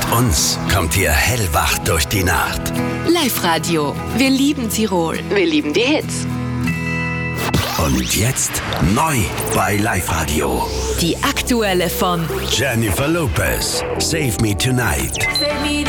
uns kommt ihr hellwach durch die Nacht. Live-Radio. Wir lieben Tirol. Wir lieben die Hits. Und jetzt neu bei Live-Radio. Die aktuelle von Jennifer Lopez, Save Me Tonight. Save me